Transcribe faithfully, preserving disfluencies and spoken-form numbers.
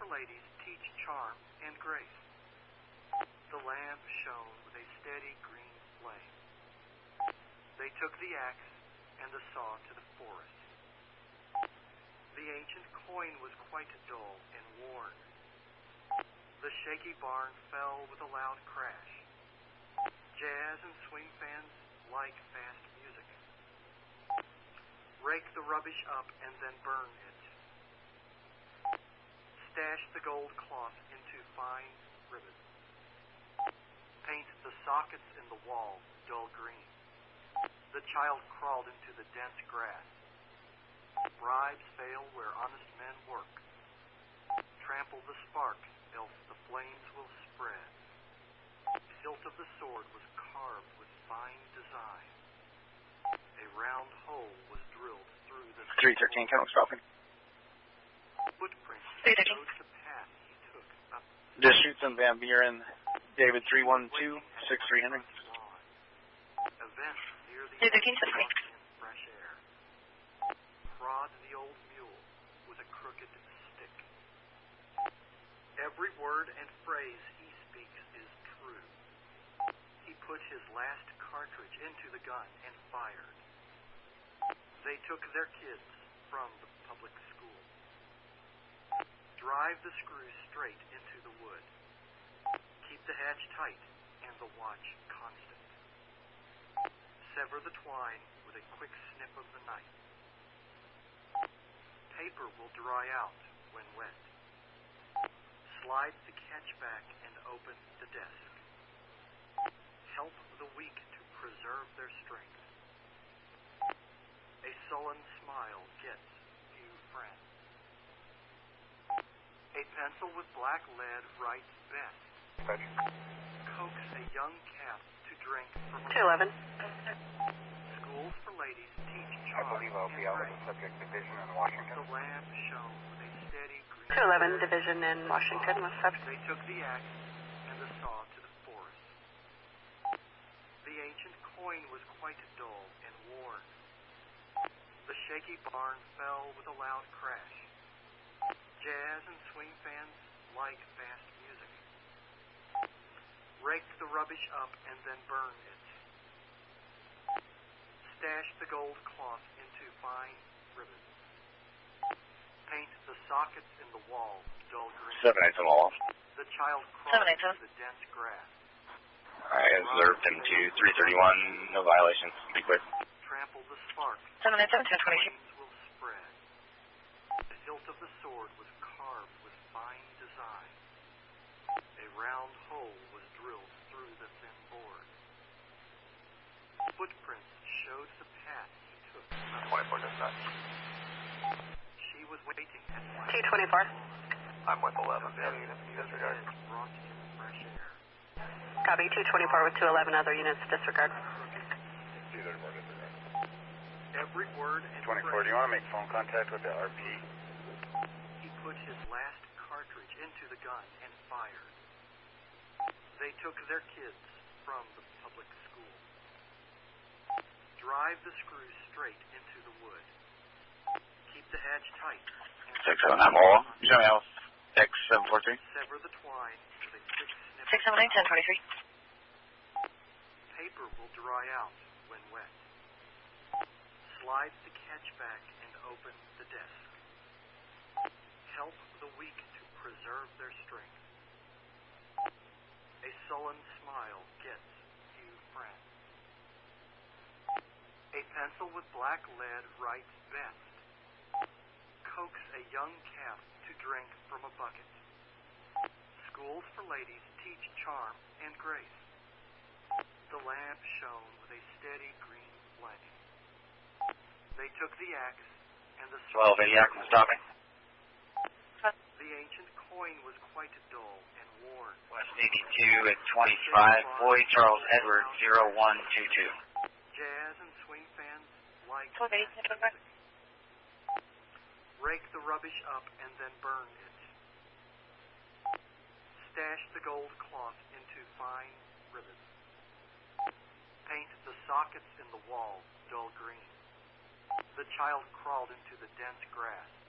ladies teach charm and grace. The lamp shone with a steady green flame. They took the axe and the saw to the forest. The ancient coin was quite dull and worn. The shaky barn fell with a loud crash. Jazz and swing fans like fast music. Rake the rubbish up and then burn it. Stash the gold cloth into fine ribbons. Paint the sockets in the wall dull green. The child crawled into the dense grass. Bribes fail where honest men work. Trample the spark, else the flames will spread. The hilt of the sword was carved with fine design. A round hole was drilled through the... three thirteen, Kevin Stopping. Footprints three thirteen. showed the path he took up. Just shoot some Van Buren, David three one two, six three hundred. Events near the three thirteen, in fresh air. Prod the old mule with a crooked stick. Every word and phrase he speaks is true. He put his last cartridge into the gun and fired. They took their kids from the public school. Drive the screws straight into the wood. Keep the hatch tight and the watch constant. Sever the twine with a quick snip of the knife. Paper will dry out when wet. Slide the catch back and open the desk. Help the weak to preserve their strength. A sullen smile gets few friends. A pencil with black lead writes best. Coax a young calf to drink from a... two eleven. Schools for ladies teach I charm believe I'll be and out of the grace. subject division in Washington. The lamp shone with a steady green... two eleven Division in Washington, what's up? They took the axe and the saw to the forest. The ancient coin was quite dull and worn. The shaky barn fell with a loud crash. Jazz and swing fans like fast music. Rake the rubbish up and then burn it. Stash the gold cloth into fine ribbons. Paint the sockets in the wall dull green. seven eight all. The child Seven crawled eight seven. into the dense grass. I observed him to three thirty-one, no violations. Be clear. Trample the spark. seven eight seven, ten twenty-two. Flames will spread. The hilt of the sword was carved with fine design. A round hole was drilled through the thin board. Footprints showed the path he took. twenty-four dispatch. She was waiting at my T twenty-four. I'm with eleven. Disregard. brought him fresh air. Copy, two twenty-four with two eleven, other units disregard. two thirty-four disregard. Every word and twenty-four, do you want to make phone contact with the R P? He put his last cartridge into the gun and fired. They took their kids from the public school. Drive the screws straight into the wood. Keep the hatch tight. six seven nine all. Johnny House, X seven four three. Sever the twine with a quick snip. six seven nine, ten twenty-three. Paper will dry out when wet. Slide the catch back and open the desk. Help the weak to preserve their strength. A sullen smile gets few friends. A pencil with black lead writes best. Coax a young calf to drink from a bucket. Schools for ladies teach charm and grace. The lamp shone with a steady green flame. They took the axe and the twelve eighty Yakima stopping. The ancient coin was quite dull and worn. West eighty-two at twenty-five, Boy Charles Edward, zero one two two. Jazz and swing fans like twelve eighty, fast twelve eighty. music. Rake the rubbish up and then burn it. Stash the gold cloth into fine ribbons. Paint the sockets in the wall dull green. The child crawled into the dense grass.